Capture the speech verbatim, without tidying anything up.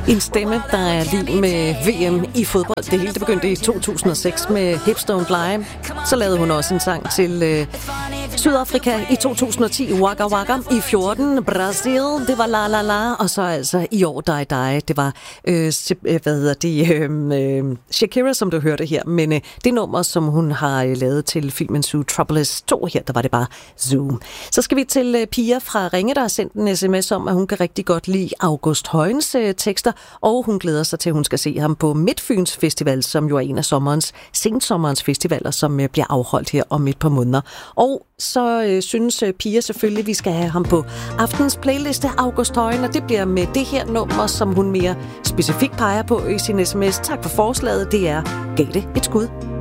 En stemme, der er lige med V M i fodbold. Det hele det begyndte i to tusind og seks med Hips Don't Lie. Så lavede hun også en sang til øh, Sydafrika i to tusind og ti, Waka Waka. I fjorten, Brasil, det var La La La. Og så altså i år, Die Die, det var, øh, hvad hedder det, øh, øh, Shakira, som du hørte her. Men øh, det nummer, som hun har øh, lavet til filmen Zootropolis to her, der var det bare Zoom. Så skal vi til øh, Pia fra Ringe, der har sendt en sms om, at hun kan rigtig godt lide August Højens øh, tekster, og hun glæder sig til, at hun skal se ham på Midtfyns Festival, som jo er en af sommerens, sensommerens festivaler, som øh, bliver afholdt her om et par måneder. Og så øh, synes øh, Pia selvfølgelig, at vi skal have ham på aftens playliste, August Højen, og det bliver med det her nummer, som hun mere specifikt peger på i sin sms. Tak for forslaget, det er Gav det et skud.